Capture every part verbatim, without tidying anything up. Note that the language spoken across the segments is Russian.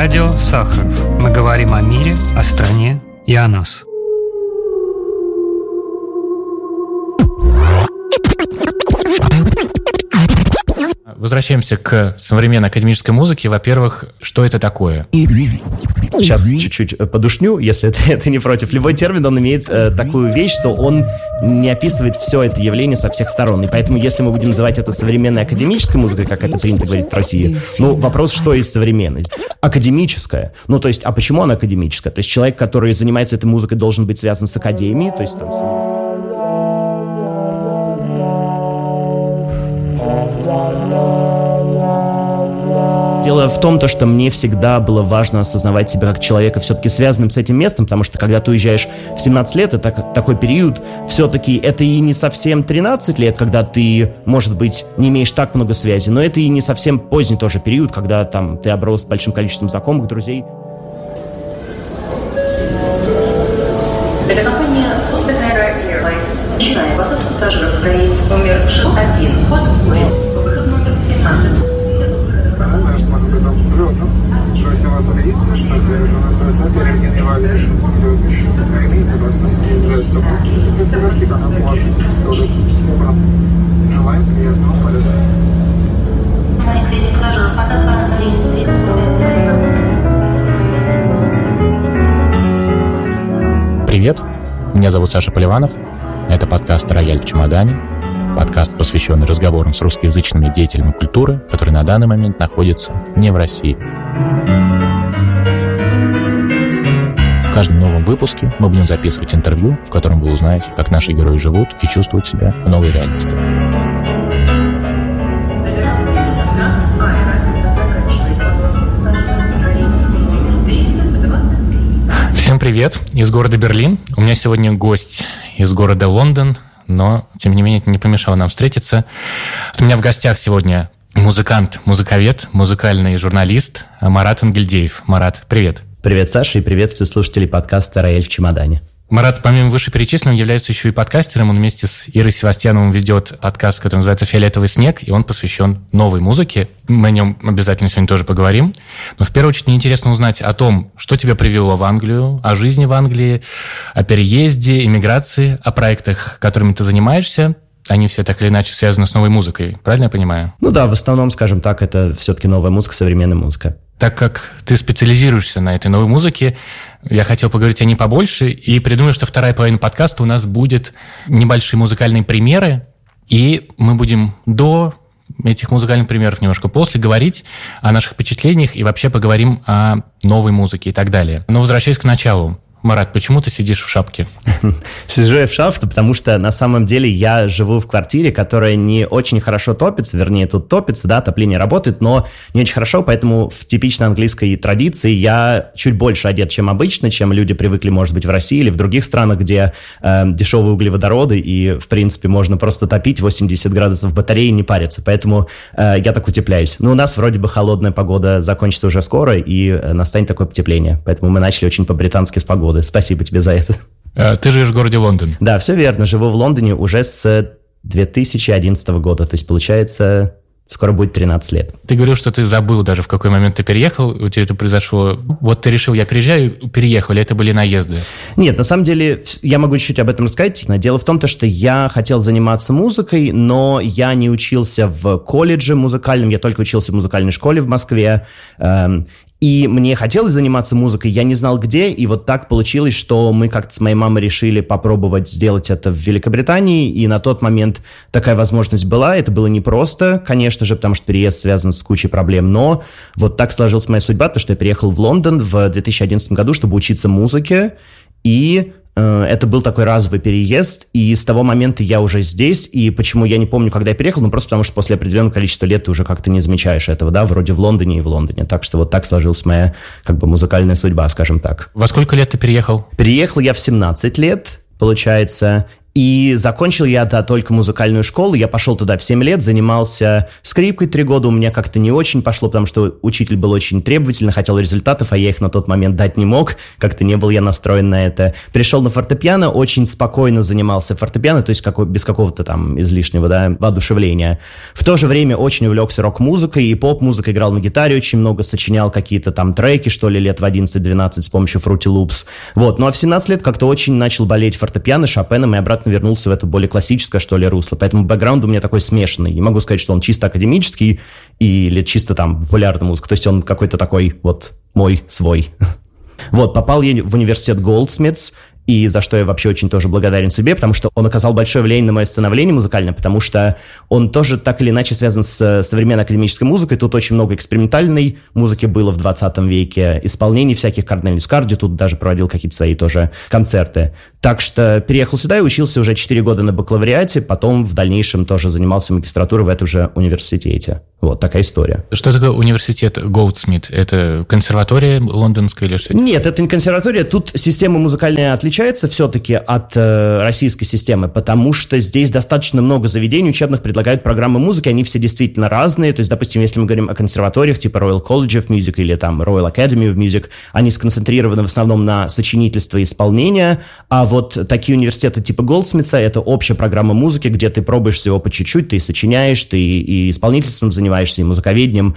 Радио Сахаров. Мы говорим о мире, о стране и о нас. Возвращаемся к современной академической музыке. Во-первых, что это такое? Сейчас чуть-чуть подушню, если ты, ты не против. Любой термин, он имеет э, такую вещь, что он не описывает все это явление со всех сторон. И поэтому, если мы будем называть это современной академической музыкой, как это принято говорить в России, ну, вопрос, что есть современность? Академическая. Ну, то есть, а почему она академическая? То есть, человек, который занимается этой музыкой, должен быть связан с академией, то есть, там... Дело в том, то, что мне всегда было важно осознавать себя как человека все-таки связанным с этим местом, потому что когда ты уезжаешь в семнадцать лет, это такой период, все-таки это и не совсем тринадцать лет, когда ты, может быть, не имеешь так много связи, но это и не совсем поздний тоже период, когда там ты оброс большим количеством знакомых, друзей. Это компания Southern Airlines. Начинаем посадку пассажиров в рейс номер шестьсот один. Вход в город. Выход номер семнадцать. Просим вас убедиться, что совершенно связать перед важнейшим имеете возможности за стопу. Засыграть канал положите в сторону. Желаем приятного полета. Привет, меня зовут Саша Поливанов. Это подкаст «Рояль в чемодане». Подкаст, посвященный разговорам с русскоязычными деятелями культуры, которые на данный момент находятся не в России. В каждом новом выпуске мы будем записывать интервью, в котором вы узнаете, как наши герои живут и чувствуют себя в новой реальности. Всем привет из города Берлин. У меня сегодня гость из города Лондон, но, тем не менее, это не помешало нам встретиться. У меня в гостях сегодня музыкант, музыковед, музыкальный журналист Марат Ангельдеев. Марат, привет. Привет, Саша, и приветствую слушателей подкаста «Рояль в чемодане». Марат, помимо вышеперечисленного, является еще и подкастером. Он вместе с Ирой Севастьяновым ведет подкаст, который называется «Фиолетовый снег», и он посвящен новой музыке. Мы о нем обязательно сегодня тоже поговорим. Но в первую очередь мне интересно узнать о том, что тебя привело в Англию, о жизни в Англии, о переезде, эмиграции, о проектах, которыми ты занимаешься. Они все так или иначе связаны с новой музыкой. Правильно я понимаю? Ну да, в основном, скажем так, это все-таки новая музыка, современная музыка. Так как ты специализируешься на этой новой музыке, я хотел поговорить о ней побольше, и придумал, что вторая половина подкаста у нас будет небольшие музыкальные примеры, и мы будем до этих музыкальных примеров немножко после говорить о наших впечатлениях и вообще поговорим о новой музыке и так далее. Но возвращаясь к началу. Марат, почему ты сидишь в шапке? Сижу я в шапке, потому что на самом деле я живу в квартире, которая не очень хорошо топится, вернее, тут топится, да, отопление работает, но не очень хорошо, поэтому в типичной английской традиции я чуть больше одет, чем обычно, чем люди привыкли, может быть, в России или в других странах, где э, дешевые углеводороды и, в принципе, можно просто топить восемьдесят градусов батареи и не париться, поэтому э, я так утепляюсь. Но у нас вроде бы холодная погода закончится уже скоро, и э, настанет такое потепление, поэтому мы начали очень по-британски с погоды. Спасибо тебе за это. Ты живешь в городе Лондон? Да, все верно. Живу в Лондоне уже с две тысячи одиннадцатого года. То есть, получается, скоро будет тринадцать лет. Ты говорил, что ты забыл даже, в какой момент ты переехал. У тебя это произошло. Вот ты решил, я переезжаю, переехал, или это были наезды? Нет, на самом деле, я могу чуть-чуть об этом рассказать. Дело в том, что я хотел заниматься музыкой, но я не учился в колледже музыкальном. Я только учился в музыкальной школе в Москве. И мне хотелось заниматься музыкой, я не знал где, и вот так получилось, что мы как-то с моей мамой решили попробовать сделать это в Великобритании, и на тот момент такая возможность была, это было непросто, конечно же, потому что переезд связан с кучей проблем, но вот так сложилась моя судьба, то, что я переехал в Лондон в две тысячи одиннадцатом году, чтобы учиться музыке, и это был такой разовый переезд, и с того момента я уже здесь, и почему я не помню, когда я переехал, ну просто потому что после определенного количества лет ты уже как-то не замечаешь этого, да, вроде в Лондоне и в Лондоне, так что вот так сложилась моя, как бы, музыкальная судьба, скажем так. Во сколько лет ты переехал? Переехал я в семнадцать лет, получается, И закончил я, да, только музыкальную школу. Я пошел туда в семь лет, занимался скрипкой три года. У меня как-то не очень пошло, потому что учитель был очень требовательный, хотел результатов, а я их на тот момент дать не мог. Как-то не был я настроен на это. Перешел на фортепиано, очень спокойно занимался фортепиано, то есть как, без какого-то там излишнего, да, воодушевления. В то же время очень увлекся рок-музыкой и поп-музыкой, играл на гитаре очень много, сочинял какие-то там треки, что ли, лет в одиннадцать-двенадцать с помощью Fruity Loops. Вот. Ну а в семнадцать лет как-то очень начал болеть фортепиано, Шопеном и обратно вернулся в это более классическое, что ли, русло. Поэтому бэкграунд у меня такой смешанный. Не могу сказать, что он чисто академический или чисто там популярная музыка. То есть он какой-то такой вот мой, свой. Вот, попал я в университет Goldsmiths, и за что я вообще очень тоже благодарен себе, потому что он оказал большое влияние на мое становление музыкальное, потому что он тоже так или иначе связан с современной академической музыкой. Тут очень много экспериментальной музыки было в двадцатом веке, исполнений всяких. Корнелиус Карди тут даже проводил какие-то свои тоже концерты. Так что переехал сюда и учился уже четыре года на бакалавриате, потом в дальнейшем тоже занимался магистратурой в этом же университете. Вот такая история. Что такое университет Goldsmith? Это консерватория лондонская или что? Нет, это не консерватория. Тут система музыкальная отличается все-таки от э, российской системы, потому что здесь достаточно много заведений учебных предлагают программы музыки, они все действительно разные. То есть, допустим, если мы говорим о консерваториях типа Royal College of Music или там Royal Academy of Music, они сконцентрированы в основном на сочинительство и исполнение, а вот такие университеты типа Goldsmiths — это общая программа музыки, где ты пробуешь всего по чуть-чуть, ты сочиняешь, ты и исполнительством занимаешься, и музыковедением,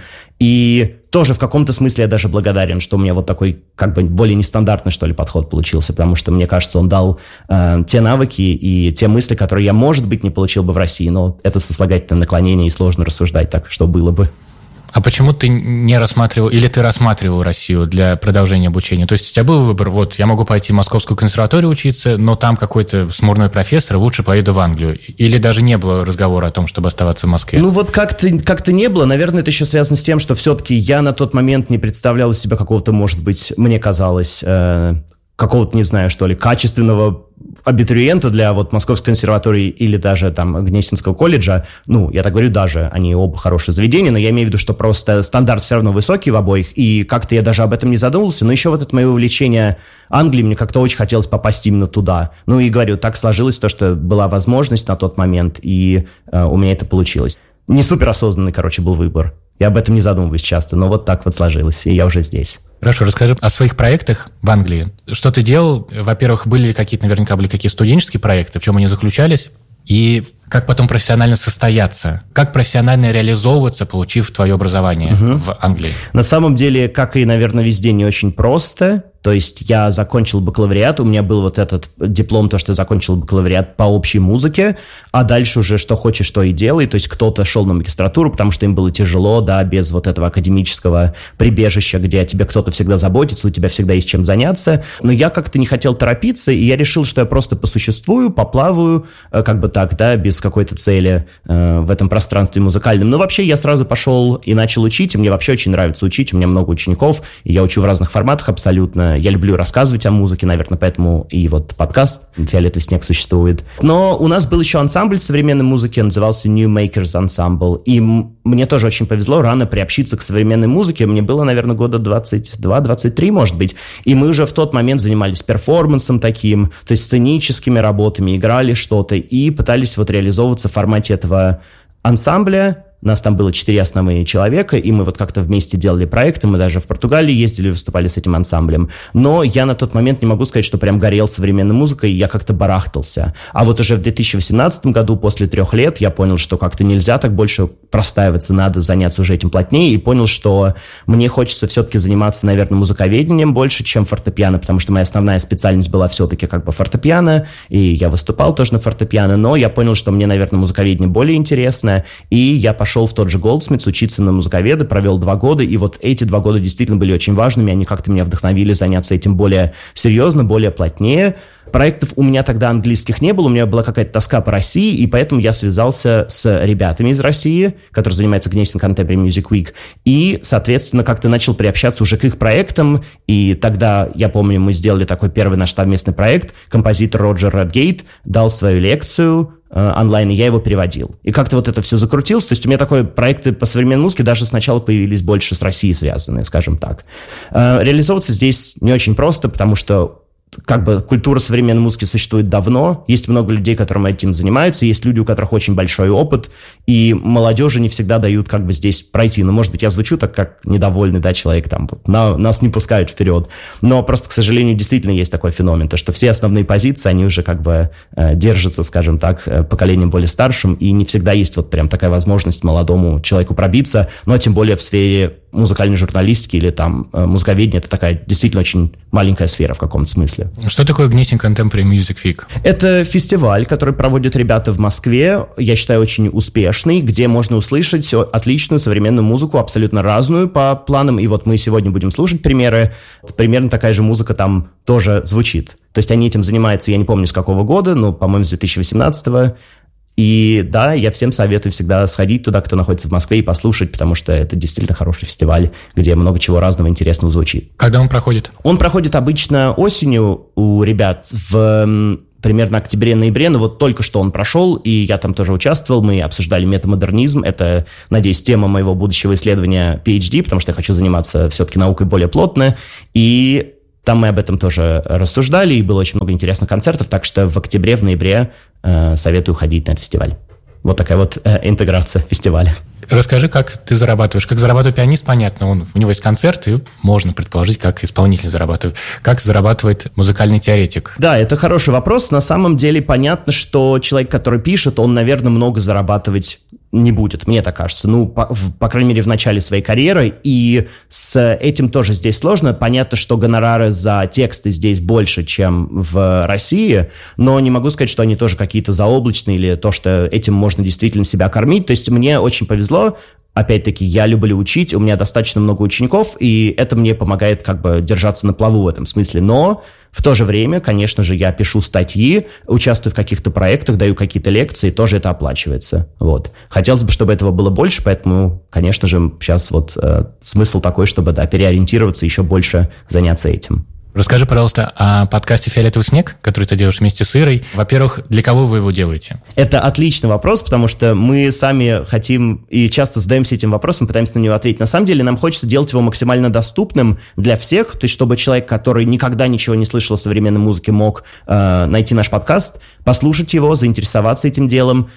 и тоже в каком-то смысле я даже благодарен, что у меня вот такой как бы более нестандартный, что ли, подход получился, потому что, мне кажется, он дал э, те навыки и те мысли, которые я, может быть, не получил бы в России, но это сослагательное наклонение, и сложно рассуждать так, что было бы. А почему ты не рассматривал, или ты рассматривал Россию для продолжения обучения? То есть у тебя был выбор, вот, я могу пойти в Московскую консерваторию учиться, но там какой-то смурной профессор, лучше поеду в Англию. Или даже не было разговора о том, чтобы оставаться в Москве? Ну вот как-то, как-то не было. Наверное, это еще связано с тем, что все-таки я на тот момент не представлял из себя какого-то, может быть, мне казалось, э, какого-то, не знаю, что ли, качественного абитуриента для вот Московской консерватории или даже там Гнесинского колледжа. Ну, я так говорю, даже, они оба хорошие заведения, но я имею в виду, что просто стандарт все равно высокий в обоих, и как-то я даже об этом не задумывался, но еще вот это мое увлечение Англией, мне как-то очень хотелось попасть именно туда. Ну и говорю, так сложилось то, что была возможность на тот момент, и э, у меня это получилось. Не суперосознанный, короче, был выбор. Я об этом не задумываюсь часто, но вот так вот сложилось, и я уже здесь. Хорошо, расскажи о своих проектах в Англии. Что ты делал? Во-первых, были ли какие-то, наверняка, были какие-то студенческие проекты, в чем они заключались? И как потом профессионально состояться? Как профессионально реализовываться, получив твое образование угу. в Англии? На самом деле, как и, наверное, везде, не очень просто. То есть я закончил бакалавриат, у меня был вот этот диплом, то, что я закончил бакалавриат по общей музыке, а дальше уже что хочешь, то и делай. То есть кто-то шел на магистратуру, потому что им было тяжело, да, без вот этого академического прибежища, где о тебе кто-то всегда заботится, у тебя всегда есть чем заняться. Но я как-то не хотел торопиться, и я решил, что я просто посуществую, поплаваю, как бы так, да, без какой-то цели э, в этом пространстве музыкальном. Но вообще я сразу пошел и начал учить, и мне вообще очень нравится учить, у меня много учеников, и я учу в разных форматах абсолютно. Я люблю рассказывать о музыке, наверное, поэтому и вот подкаст «Фиолетовый снег» существует. Но у нас был еще ансамбль современной музыки, он назывался New Makers Ensemble, и мне тоже очень повезло рано приобщиться к современной музыке. Мне было, наверное, года двадцать два двадцать три, может быть, и мы уже в тот момент занимались перформансом таким, то есть сценическими работами, играли что-то и пытались вот реализовываться в формате этого ансамбля. Нас там было четыре основные человека, и мы вот как-то вместе делали проекты, мы даже в Португалии ездили, выступали с этим ансамблем. Но я на тот момент не могу сказать, что прям горел современной музыкой, я как-то барахтался. А вот уже в две тысячи восемнадцатом году, после трех лет, я понял, что как-то нельзя так больше простаиваться, надо заняться уже этим плотнее, и понял, что мне хочется все-таки заниматься, наверное, музыковедением больше, чем фортепиано, потому что моя основная специальность была все-таки как бы фортепиано, и я выступал тоже на фортепиано, но я понял, что мне, наверное, музыковедение более интересно, и я пошел в тот же Goldsmiths учиться на музыковеда, провел два года, и вот эти два года действительно были очень важными, они как-то меня вдохновили заняться этим более серьезно, более плотнее. Проектов у меня тогда английских не было, у меня была какая-то тоска по России, и поэтому я связался с ребятами из России, которые занимаются Gnesin Contemporary Music Week, и, соответственно, как-то начал приобщаться уже к их проектам, и тогда, я помню, мы сделали такой первый наш совместный проект, композитор Роджер Редгейт дал свою лекцию онлайн, и я его переводил. И как-то вот это все закрутилось. То есть у меня такое проекты по современной музыке даже сначала появились больше с Россией связанные, скажем так. Реализовываться здесь не очень просто, потому что как бы культура современной музыки существует давно, есть много людей, которые этим занимаются, есть люди, у которых очень большой опыт, и молодежи не всегда дают как бы здесь пройти. Ну, может быть, я звучу так, как недовольный, да, человек, там, на, нас не пускают вперед, но просто, к сожалению, действительно есть такой феномен, то, что все основные позиции, они уже как бы э, держатся, скажем так, поколением более старшим, и не всегда есть вот прям такая возможность молодому человеку пробиться, но тем более в сфере музыкальной журналистики или там музыковедения, это такая действительно очень маленькая сфера в каком-то смысле. Что такое Gnesin Contemporary Music Week? Это фестиваль, который проводят ребята в Москве, я считаю, очень успешный, где можно услышать отличную современную музыку, абсолютно разную по планам, и вот мы сегодня будем слушать примеры. Примерно такая же музыка там тоже звучит. То есть они этим занимаются, я не помню с какого года, но, по-моему, с две тысячи восемнадцатого. И да, я всем советую всегда сходить туда, кто находится в Москве, и послушать, потому что это действительно хороший фестиваль, где много чего разного интересного звучит. Когда он проходит? Он проходит обычно осенью у ребят в примерно октябре-ноябре, но вот только что он прошел, и я там тоже участвовал, мы обсуждали метамодернизм, это, надеюсь, тема моего будущего исследования пи эйч ди, потому что я хочу заниматься все-таки наукой более плотно, и там мы об этом тоже рассуждали, и было очень много интересных концертов, так что в октябре, в ноябре э, советую ходить на этот фестиваль. Вот такая вот э, интеграция фестиваля. Расскажи, как ты зарабатываешь. Как зарабатывает пианист, понятно, он, у него есть концерт, и можно предположить, как исполнитель зарабатывает. Как зарабатывает музыкальный теоретик? Да, это хороший вопрос. На самом деле понятно, что человек, который пишет, он, наверное, много зарабатывать не будет, мне так кажется. Ну, по, в, по крайней мере, в начале своей карьеры. И с этим тоже здесь сложно. Понятно, что гонорары за тексты здесь больше, чем в России, но не могу сказать, что они тоже какие-то заоблачные или то, что этим можно действительно себя кормить. То есть мне очень повезло. Опять-таки, я люблю учить, у меня достаточно много учеников, и это мне помогает как бы держаться на плаву в этом смысле. Но в то же время, конечно же, я пишу статьи, участвую в каких-то проектах, даю какие-то лекции, тоже это оплачивается. Вот. Хотелось бы, чтобы этого было больше, поэтому, конечно же, сейчас вот э, смысл такой, чтобы, да, переориентироваться, еще больше заняться этим. Расскажи, пожалуйста, о подкасте «Фиолетовый снег», который ты делаешь вместе с Ирой. Во-первых, для кого вы его делаете? Это отличный вопрос, потому что мы сами хотим и часто задаемся этим вопросом, пытаемся на него ответить. На самом деле нам хочется делать его максимально доступным для всех, то есть чтобы человек, который никогда ничего не слышал о современной музыке, мог э, найти наш подкаст, послушать его, заинтересоваться этим делом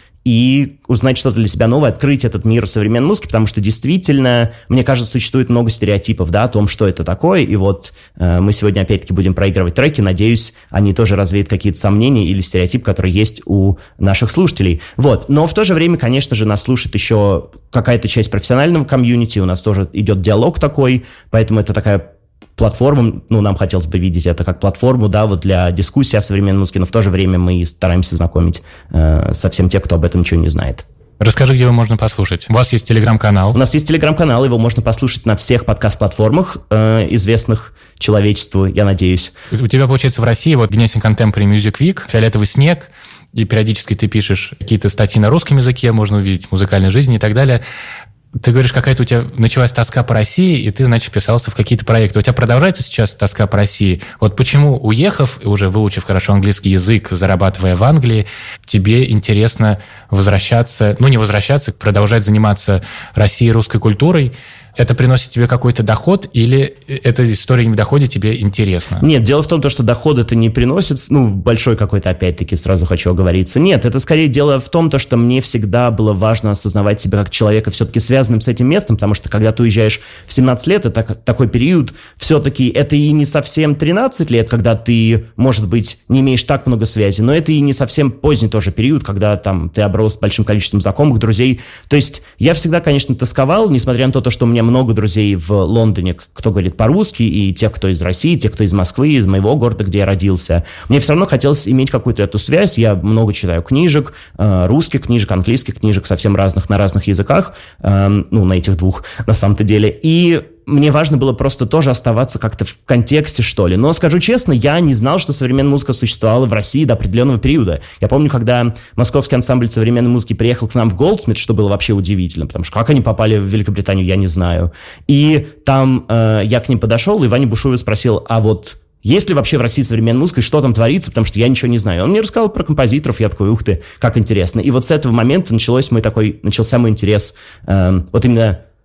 и узнать что-то для себя новое, открыть этот мир современной музыки, потому что действительно, мне кажется, существует много стереотипов, да, о том, что это такое, и вот э, мы сегодня опять-таки будем проигрывать треки, надеюсь, они тоже развеют какие-то сомнения или стереотип, который есть у наших слушателей. Вот, но в то же время, конечно же, нас слушает еще какая-то часть профессионального комьюнити, у нас тоже идет диалог такой, поэтому это такая платформу, ну, нам хотелось бы видеть это как платформу, да, вот для дискуссии о современной музыке, но в то же время мы стараемся знакомить э, со всем тем, кто об этом ничего не знает. Расскажи, где его можно послушать. У вас есть телеграм-канал. У нас есть телеграм-канал, его можно послушать на всех подкаст-платформах, э, известных человечеству, я надеюсь. У тебя, получается, в России вот Gnesin Contemporary Music Week, «Фиолетовый снег», и периодически ты пишешь какие-то статьи на русском языке, можно увидеть музыкальную жизнь и так далее. Ты говоришь, какая-то у тебя началась тоска по России, и ты, значит, вписался в какие-то проекты. У тебя продолжается сейчас тоска по России? Вот почему, уехав, и уже выучив хорошо английский язык, зарабатывая в Англии, тебе интересно возвращаться, ну, не возвращаться, продолжать заниматься Россией, русской культурой? Это приносит тебе какой-то доход, или эта история не в доходе тебе интересна? Нет, дело в том, что доход это не приносит, ну, большой какой-то, опять-таки, сразу хочу оговориться. Нет, это скорее дело в том, что мне всегда было важно осознавать себя как человека все-таки связанным с этим местом, потому что когда ты уезжаешь в семнадцать лет, это такой период, все-таки это и не совсем тринадцать лет, когда ты, может быть, не имеешь так много связей, но это и не совсем поздний тоже период, когда там ты оброс большим количеством знакомых, друзей. То есть я всегда, конечно, тосковал, несмотря на то, что у меня много друзей в Лондоне, кто говорит по-русски, и те, кто из России, те, кто из Москвы, из моего города, где я родился. Мне все равно хотелось иметь какую-то эту связь. Я много читаю книжек, русских книжек, английских книжек, совсем разных, на разных языках, ну, на этих двух, на самом-то деле. И мне важно было просто тоже оставаться как-то в контексте, что ли. Но, скажу честно, я не знал, что современная музыка существовала в России до определенного периода. Я помню, когда Московский ансамбль современной музыки приехал к нам в Голдсмит, что было вообще удивительно, потому что как они попали в Великобританию, я не знаю. И там э, я к ним подошел, и Ваня Бушуев спросил, а вот есть ли вообще в России современная музыка, и что там творится, потому что я ничего не знаю. Он мне рассказал про композиторов, я такой, ух ты, как интересно. И вот с этого момента началось мой такой, начался мой интерес э, вот именно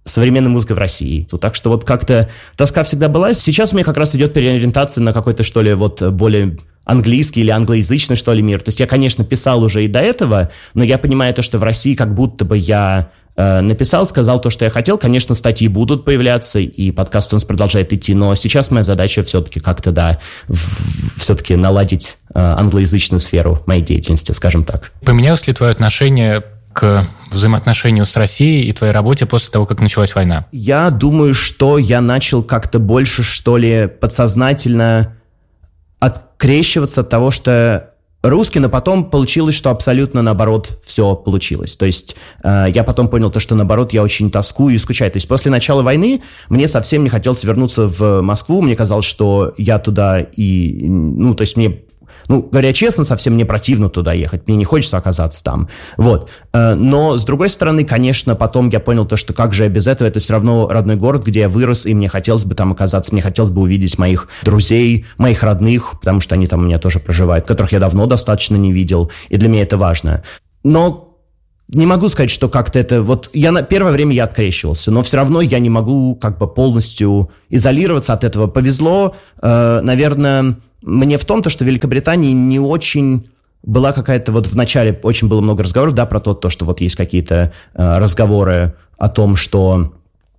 современной музыкой в России. Так что вот как-то тоска всегда была. Сейчас у меня как раз идет переориентация на какой-то, что ли, вот более английский или англоязычный, что ли, мир. То есть я, конечно, писал уже и до этого, но я понимаю то, что в России как будто бы я э, написал, сказал то, что я хотел. Конечно, статьи будут появляться, и подкаст у нас продолжает идти, но сейчас моя задача все-таки как-то, да, в, все-таки наладить э, англоязычную сферу моей деятельности, скажем так. Поменялось ли твое отношение к взаимоотношению с Россией и твоей работе после того, как началась война? Я думаю, что я начал как-то больше, что ли, подсознательно открещиваться от того, что русский, но потом получилось, что абсолютно наоборот все получилось. То есть э, я потом понял то, что наоборот я очень тоскую и скучаю. То есть после начала войны мне совсем не хотелось вернуться в Москву. Мне казалось, что я туда и... Ну, то есть мне... Ну, говоря честно, совсем не противно туда ехать, мне не хочется оказаться там, вот. Но, с другой стороны, конечно, потом я понял то, что как же я без этого, это все равно родной город, где я вырос, и мне хотелось бы там оказаться, мне хотелось бы увидеть моих друзей, моих родных, потому что они там у меня тоже проживают, которых я давно достаточно не видел, и для меня это важно. Но не могу сказать, что как-то это... Вот я на первое время я открещивался, но все равно я не могу как бы полностью изолироваться от этого. Повезло, э, наверное... Мне в том-то, что в Великобритании не очень была какая-то... Вот в начале очень было много разговоров, да, про то, то что вот есть какие-то э, разговоры о том, что...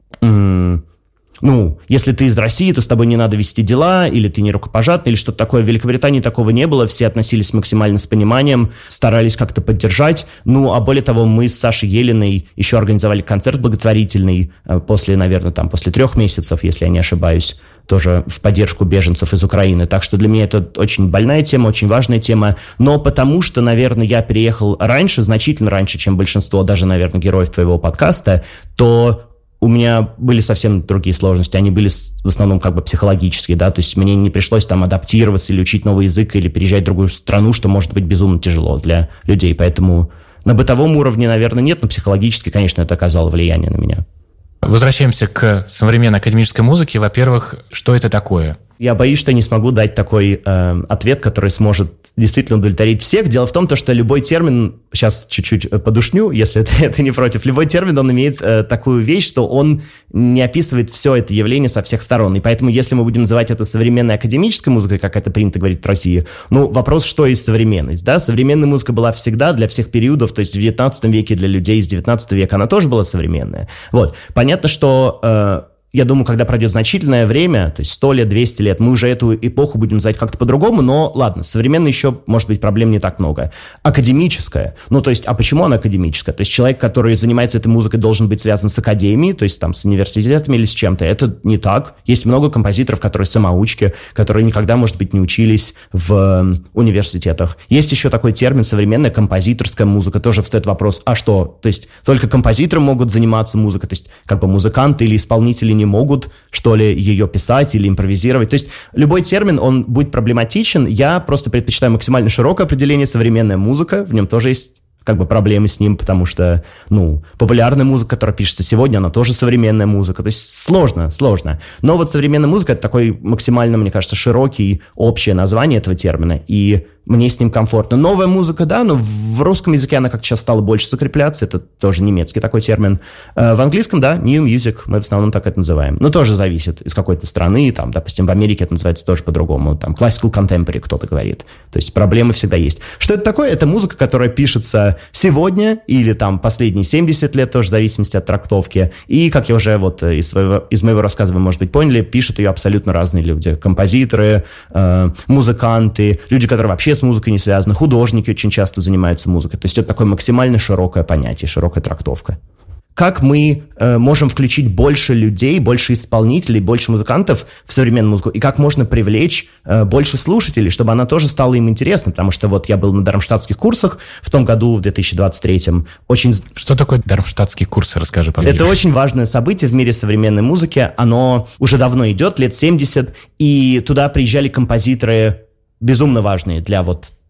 М- ну, если ты из России, то с тобой не надо вести дела, или ты не рукопожатный, или что-то такое. В Великобритании такого не было, все относились максимально с пониманием, старались как-то поддержать. Ну, а более того, мы с Сашей Елиной еще организовали концерт благотворительный э, после, наверное, там, после трех месяцев, если я не ошибаюсь, тоже в поддержку беженцев из Украины. Так что для меня это очень больная тема, очень важная тема. Но потому что, наверное, я переехал раньше, значительно раньше, чем большинство даже, наверное, героев твоего подкаста, то у меня были совсем другие сложности. Они были в основном как бы психологические, да, то есть мне не пришлось там адаптироваться или учить новый язык, или переезжать в другую страну, что может быть безумно тяжело для людей. Поэтому на бытовом уровне, наверное, нет, но психологически, конечно, это оказало влияние на меня. Возвращаемся к современной академической музыке. Во-первых, что это такое? Я боюсь, что не смогу дать такой э, ответ, который сможет действительно удовлетворить всех. Дело в том, что любой термин, сейчас чуть-чуть подушню, если ты, это не против, любой термин, он имеет э, такую вещь, что он не описывает все это явление со всех сторон. И поэтому, если мы будем называть это современной академической музыкой, как это принято говорить в России, ну, вопрос, что есть современность, да? Современная музыка была всегда для всех периодов, то есть в девятнадцатом веке для людей из девятнадцатого века она тоже была современная. Вот. Понятно, что... Э, Я думаю, когда пройдет значительное время, то есть сто лет, двести лет, мы уже эту эпоху будем называть как-то по-другому, но ладно, современно еще, может быть, проблем не так много. Академическая, ну то есть, а почему она академическая? То есть человек, который занимается этой музыкой, должен быть связан с академией, то есть там с университетами или с чем-то. Это не так. Есть много композиторов, которые самоучки, которые никогда, может быть, не учились в университетах. Есть еще такой термин современная композиторская музыка. Тоже встает вопрос, а что? То есть только композиторы могут заниматься музыкой, то есть как бы музыканты или исполнители не могут, что ли, ее писать или импровизировать. То есть любой термин, он будет проблематичен. Я просто предпочитаю максимально широкое определение современная музыка. В нем тоже есть как бы проблемы с ним, потому что, ну, популярная музыка, которая пишется сегодня, она тоже современная музыка. То есть сложно, сложно. Но вот современная музыка — это такой максимально, мне кажется, широкий, общее название этого термина, и мне с ним комфортно. Новая музыка, да, но в русском языке она как-то сейчас стала больше закрепляться, это тоже немецкий такой термин. В английском, да, new music, мы в основном так это называем. Но тоже зависит из какой-то страны, там, допустим, в Америке это называется тоже по-другому, там, classical contemporary кто-то говорит. То есть проблемы всегда есть. Что это такое? Это музыка, которая пишется сегодня или там последние семьдесят лет, тоже в зависимости от трактовки. И, как я уже вот из, своего, из моего рассказа вы, может быть, поняли, пишут ее абсолютно разные люди. Композиторы, э, музыканты, люди, которые вообще с музыкой не связаны, художники очень часто занимаются музыкой. То есть это такое максимально широкое понятие, широкая трактовка. Как мы э, можем включить больше людей, больше исполнителей, больше музыкантов в современную музыку, и как можно привлечь э, больше слушателей, чтобы она тоже стала им интересна, потому что вот я был на дармштадтских курсах в том году, в две тысячи двадцать третьем. Очень... Что такое дармштадтские курсы? Расскажи поближе. Это очень важное событие в мире современной музыки. Оно уже давно идет, лет семьдесят, и туда приезжали композиторы безумно важные для вот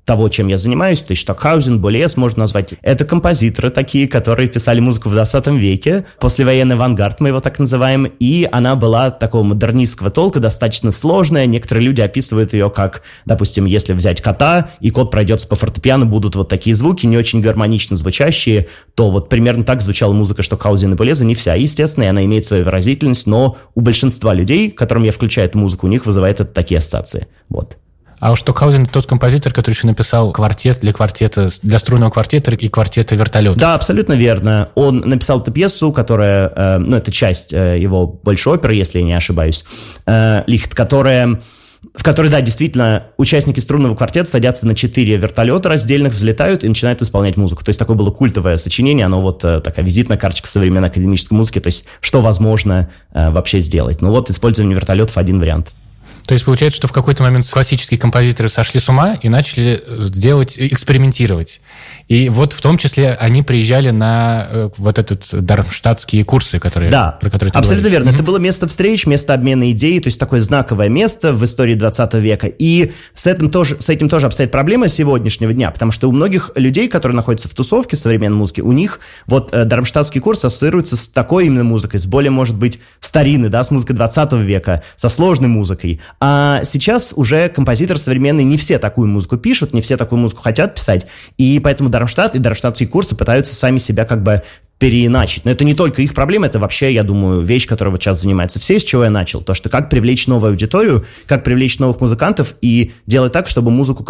того, чем я занимаюсь, то есть Стокхаузен, Болес можно назвать. Это композиторы такие, которые писали музыку в двадцатом веке, послевоенный авангард, мы его так называем, и она была такого модернистского толка, достаточно сложная. Некоторые люди описывают ее как, допустим, если взять кота, и кот пройдется по фортепиано, будут вот такие звуки, не очень гармонично звучащие, то вот примерно так звучала музыка Стокхаузена и Болеза, не вся, естественно, и она имеет свою выразительность, но у большинства людей, которым я включаю эту музыку, у них вызывает это такие ассоциации. Вот. А уж Стокхаузен — это тот композитор, который еще написал квартет для квартета, для струнного квартета и квартета вертолета. Да, абсолютно верно. Он написал эту пьесу, которая, э, ну, это часть э, его большой оперы, если я не ошибаюсь, э, Лихт, которая... в которой, да, действительно, участники струнного квартета садятся на четыре вертолета раздельных, взлетают и начинают исполнять музыку. То есть такое было культовое сочинение, оно вот э, такая визитная карточка современной академической музыки, то есть что возможно э, вообще сделать. Ну вот, использование вертолетов — один вариант. То есть получается, что в какой-то момент классические композиторы сошли с ума и начали делать, экспериментировать. И вот в том числе они приезжали на э, вот этот дармштадтские курсы, которые, да, про которые ты абсолютно говоришь. верно. Mm-hmm. Это было место встреч, место обмена идей, то есть такое знаковое место в истории двадцатого века. И с этим тоже, с этим тоже обстоит проблема сегодняшнего дня, потому что у многих людей, которые находятся в тусовке современной музыки, у них вот э, дармштадтский курс ассоциируется с такой именно музыкой, с более, может быть, старинной, да, с музыкой двадцатого века, со сложной музыкой. А сейчас уже композиторы современные не все такую музыку пишут, не все такую музыку хотят писать, и поэтому Дармштадт и дармштадтские курсы пытаются сами себя как бы переиначить. Но это не только их проблема, это вообще, я думаю, вещь, которой вот сейчас занимаются все, с чего я начал. То, что как привлечь новую аудиторию, как привлечь новых музыкантов и делать так, чтобы музыку